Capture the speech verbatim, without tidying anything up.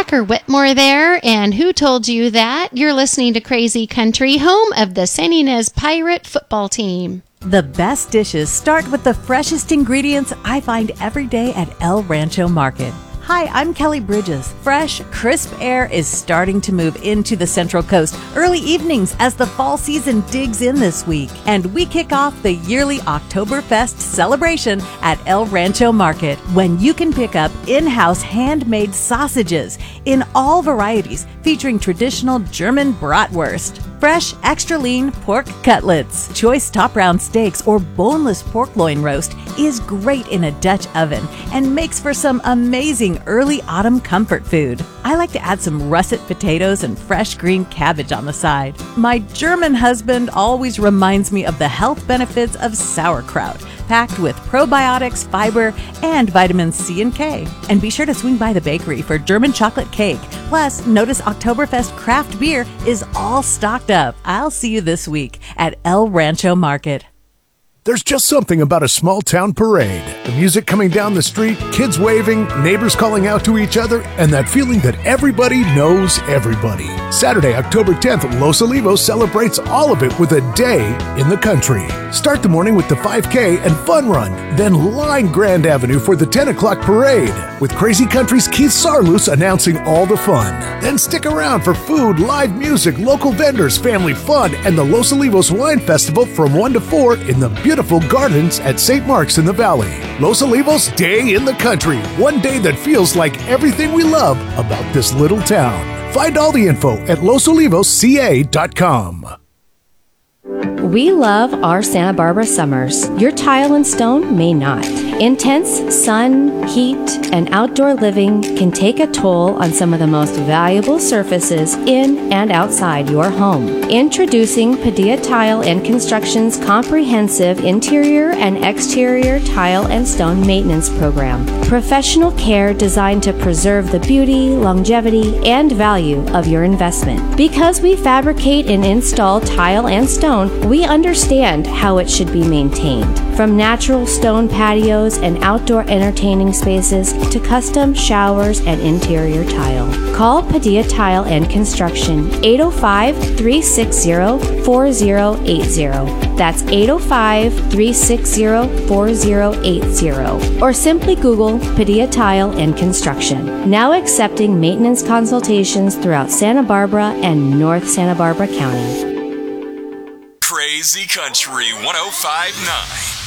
Tucker Whitmore there, and who told you that? You're listening to Crazy Country, home of the San Ynez Pirate football team. The best dishes start with the freshest ingredients I find every day at El Rancho Market. Hi, I'm Kelly Bridges. Fresh, crisp air is starting to move into the Central Coast early evenings as the fall season digs in this week. And we kick off the yearly Oktoberfest celebration at El Rancho Market, when you can pick up in-house handmade sausages in all varieties featuring traditional German bratwurst, fresh, extra lean pork cutlets, choice top round steaks, or boneless pork loin roast is great in a Dutch oven and makes for some amazing early autumn comfort food. I like to add some russet potatoes and fresh green cabbage on the side. My German husband always reminds me of the health benefits of sauerkraut, packed with probiotics, fiber, and vitamins C and K. And be sure to swing by the bakery for German chocolate cake. Plus, notice Oktoberfest craft beer is all stocked up. I'll see you this week at El Rancho Market. There's just something about a small town parade. The music coming down the street, kids waving, neighbors calling out to each other, and that feeling that everybody knows everybody. Saturday, October tenth, Los Olivos celebrates all of it with a day in the country. Start the morning with the five K and fun run, then line Grand Avenue for the ten o'clock parade, with Crazy Country's Keith Sarloos announcing all the fun. Then stick around for food, live music, local vendors, family fun, and the Los Olivos Wine Festival from one to four in the beautiful gardens at Saint Mark's in the Valley. Los Olivos Day in the Country. One day that feels like everything we love about this little town. Find all the info at los olivos c a dot com. We love our Santa Barbara summers. Your tile and stone may not. Intense sun, heat, and outdoor living can take a toll on some of the most valuable surfaces in and outside your home. Introducing Padilla Tile and Construction's comprehensive interior and exterior tile and stone maintenance program. Professional care designed to preserve the beauty, longevity, and value of your investment. Because we fabricate and install tile and stone, we understand how it should be maintained. From natural stone patios and outdoor entertaining spaces to custom showers and interior tile. Call Padilla Tile and Construction eight oh five, three six zero, four zero eight zero. That's eight oh five, three six zero, four zero eight zero. Or simply Google Padilla Tile and Construction. Now accepting maintenance consultations throughout Santa Barbara and North Santa Barbara County. Crazy Country one oh five point nine.